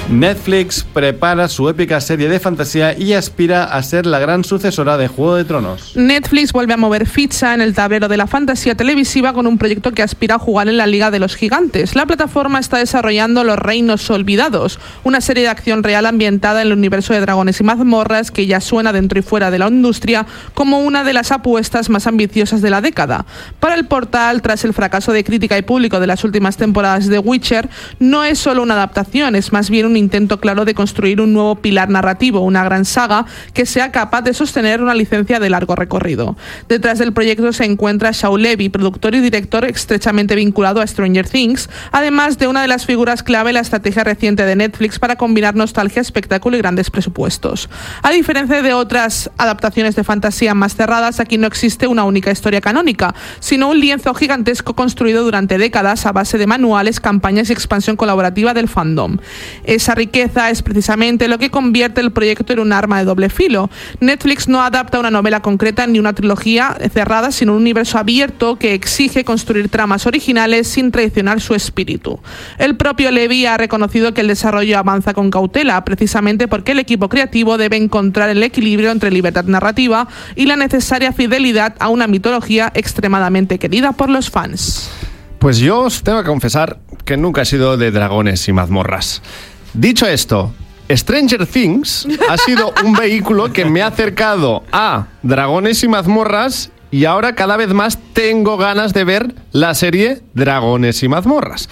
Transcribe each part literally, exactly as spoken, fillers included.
Netflix prepara su épica serie de fantasía y aspira a ser la gran sucesora de Juego de Tronos. Netflix vuelve a mover ficha en el tablero de la fantasía televisiva con un proyecto que aspira a jugar en la Liga de los Gigantes. La plataforma está desarrollando Los Reinos Olvidados, una serie de acción real ambientada en el universo de Dragones y Mazmorras que ya suena dentro y fuera de la industria como una de las apuestas más ambiciosas de la década. Para el portal, tras el fracaso de crítica y público de las últimas temporadas de Witcher, no es solo una adaptación, es más bien un intento claro de construir un nuevo pilar narrativo, una gran saga que sea capaz de sostener una licencia de largo recorrido. Detrás del proyecto se encuentra Shawn Levy, productor y director estrechamente vinculado a Stranger Things, además de una de las figuras clave en la estrategia reciente de Netflix para combinar nostalgia, espectáculo y grandes presupuestos. A diferencia de otras adaptaciones de fantasía más cerradas, aquí no existe una única historia canónica, sino un lienzo gigantesco construido durante décadas a base de manuales, campañas y expansión colaborativa del fandom. Esa riqueza es precisamente lo que convierte el proyecto en un arma de doble filo. Netflix no adapta una novela concreta ni una trilogía cerrada, sino un universo abierto que exige construir tramas originales sin traicionar su espíritu. El propio Levy ha reconocido que el desarrollo avanza con cautela, precisamente porque el equipo creativo debe encontrar el equilibrio entre libertad narrativa y la necesaria fidelidad a una mitología extremadamente querida por los fans. Pues yo os tengo que confesar que nunca he sido de dragones y mazmorras. Dicho esto, Stranger Things ha sido un vehículo que me ha acercado a dragones y mazmorras y ahora cada vez más tengo ganas de ver la serie Dragones y Mazmorras.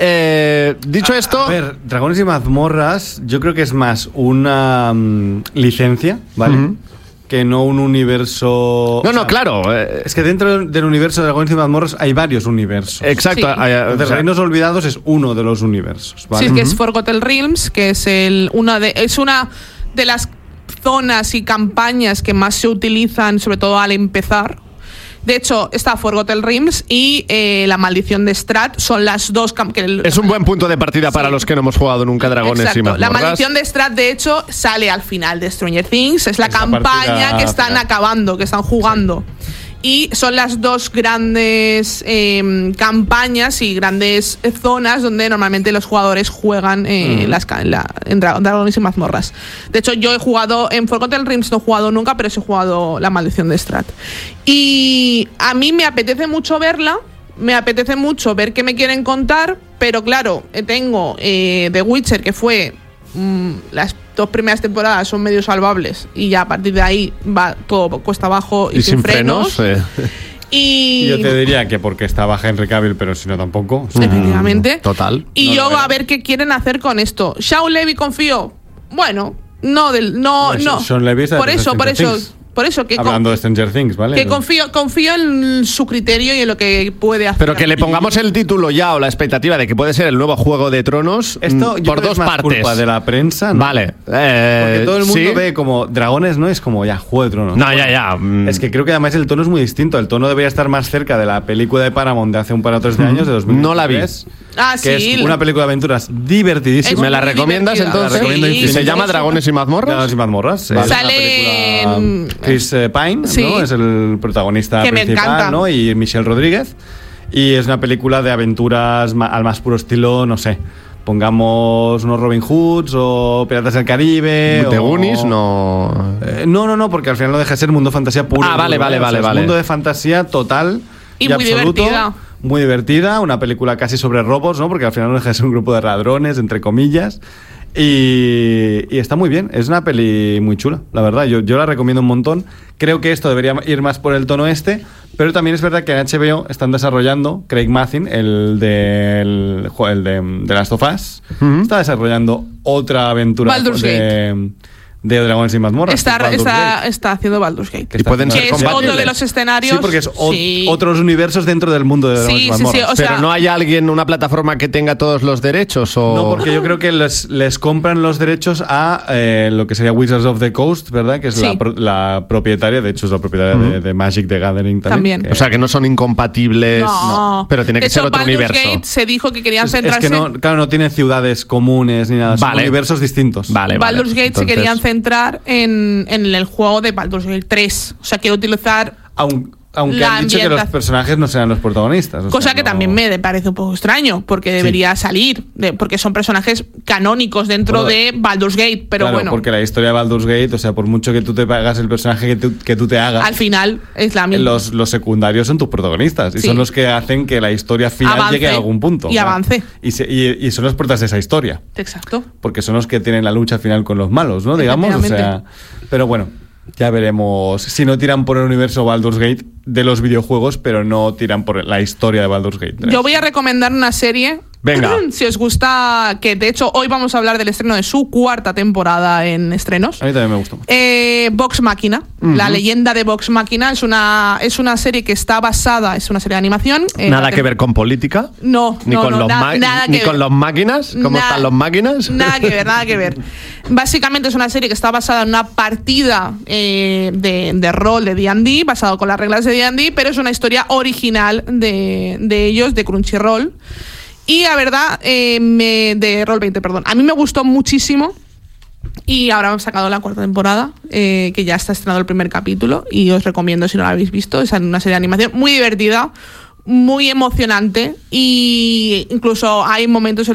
Eh, dicho esto... A ver, Dragones y Mazmorras yo creo que es más una um, licencia, ¿vale? Uh-huh. Que no un universo... No, no, o sea, claro. Eh, es que dentro del universo de Dragones y Mazmorras hay varios universos. Exacto. Sí. Hay, Entonces, o sea, Reinos Olvidados es uno de los universos, ¿vale? Sí, que es Forgotten Realms, que es, el, una de, es una de las zonas y campañas que más se utilizan, sobre todo al empezar. De hecho, está Forgotten Realms y eh, La Maldición de Strahd son las dos... Cam- que el, es un buen punto de partida sí. para los que no hemos jugado nunca Dragones Exacto. y Mazmorras. La Maldición de Strahd, de hecho, sale al final de Stranger Things. Es la Esa campaña que están final. acabando, que están jugando. Sí. Y son las dos grandes eh, campañas y grandes zonas donde normalmente los jugadores juegan eh, mm. las, en, la, en Dragones y Mazmorras. De hecho, yo he jugado en Forgotten Realms, no he jugado nunca, pero sí he jugado La Maldición de Strahd. Y a mí me apetece mucho verla, me apetece mucho ver qué me quieren contar, pero claro, tengo eh, The Witcher, que fue... Mm, las dos primeras temporadas son medio salvables y ya a partir de ahí va todo cuesta abajo y, y sin, sin frenos, frenos eh. y yo te diría que porque estaba Henry Cavill, pero si no tampoco. Efectivamente. Mm, total. Y no yo a ver qué quieren hacer con esto. Shawn Levy confío. Bueno, no del no no. Shawn Levy por eso, por eso. Things. Por eso que hablando de Stranger Things, ¿vale? Que confío, confío en su criterio y en lo que puede hacer. Pero que le pongamos el título ya o la expectativa de que puede ser el nuevo Juego de Tronos. Esto yo por creo dos es más partes. Culpa de la prensa, ¿no? Vale. Eh, Porque todo el mundo ¿sí? ve como dragones, ¿no? Es como ya Juego de Tronos. No, ya, ya. Mm. Es que creo que además el tono es muy distinto. El tono debería estar más cerca de la película de Paramount de hace un par o tres de años, de dos mil diez. No la vi. Ah, que sí. es una película de aventuras divertidísima. ¿Me la recomiendas divertida. entonces? La recomiendo ¿Y infinito. se llama Dragones y Mazmorras? Dragones y Mazmorras. Vale. Es una Sale película, Chris eh, Pine, sí. ¿no? Es el protagonista que me principal, encanta. ¿no? Y Michelle Rodríguez. Y es una película de aventuras ma- al más puro estilo, no sé. Pongamos unos Robin Hoods o Piratas del Caribe. ¿De o, Goonies? No. Eh, no, no, no, porque al final no deja de ser mundo fantasía puro. Ah, vale, vale, ¿eh? O sea, vale, es vale. mundo de fantasía total y, Y y muy absoluto. divertida. Muy divertida, una película casi sobre robos, ¿no? Porque al final no deja de ser un grupo de ladrones, entre comillas. Y, y está muy bien, es una peli muy chula, la verdad, yo, yo la recomiendo un montón. Creo que esto debería ir más por el tono este, pero también es verdad que en H B O están desarrollando, Craig Mazin, el de, el, el de, de Last of Us, uh-huh. está desarrollando otra aventura Baldur's de, Gate. de Dragones y Mazmorras. Está, Baldur's está, Gate. está haciendo Baldur's Gate. Y pueden que ser es compatibles. otro de los escenarios. Sí, porque es o- sí. otros universos dentro del mundo de Dragones Sí, y sí, Mazmorras. sí, o sea- Pero no hay alguien, una plataforma que tenga todos los derechos o... No, porque yo creo que les, les compran los derechos a eh, lo que sería Wizards of the Coast, ¿verdad? Que es Sí. la, pro- la propietaria, de hecho es la propietaria Mm. de, de Magic the Gathering también. También. O sea, que no son incompatibles, No. pero tiene que De ser hecho, otro Baldur's universo. Gate se dijo que querían Es, es centrarse. que no, claro, no tiene ciudades comunes ni nada, son Vale. universos distintos. Vale, vale. Baldur's Gate Entonces- se querían centrar en, en el juego de Baldur's Gate tres. O sea, quiero utilizar. Aun- Aunque la han dicho que los ambientación. personajes no serán los protagonistas. o Cosa sea, que no- también me parece un poco extraño, porque debería salir, de- porque son personajes canónicos dentro Bueno, de Baldur's Gate, pero claro, bueno, porque la historia de Baldur's Gate, o sea, por mucho que tú te hagas el personaje que tú, que tú te hagas, al final es la misma. los, los secundarios son tus protagonistas y Sí. son los que hacen que la historia final Avance. llegue a algún punto. Y ¿no? avance. Y, se- y- y son los protas de esa historia. Exacto. Porque son los que tienen la lucha final con los malos, ¿no? Digamos, o sea. Efectivamente. Pero bueno, ya veremos si no tiran por el universo Baldur's Gate de los videojuegos, pero no tiran por la historia de Baldur's Gate tres. Yo voy a recomendar una serie. Venga. Si os gusta, que de hecho hoy vamos a hablar del estreno de su cuarta temporada en estrenos. A mí también me gustó. Eh, Vox Machina, la leyenda de Vox Machina, es una, es una serie que está basada, es una serie de animación. eh, Nada la que tem- ver con política. No, Ni no, con no, los na- ma- nada ni que con ver. los máquinas. ¿Cómo Na- están los máquinas? Nada que ver, nada que ver. Básicamente es una serie que está basada en una partida eh, de, de rol de D and D, basado con las reglas de D and D, pero es una historia original de, de ellos, de Crunchyroll. Y la verdad, eh, me, de Roll veinte, perdón. A mí me gustó muchísimo. Y ahora han sacado la cuarta temporada, eh, que ya está estrenado el primer capítulo. Y os recomiendo si no la habéis visto. Es una serie de animación muy divertida, muy emocionante. Y incluso hay momentos en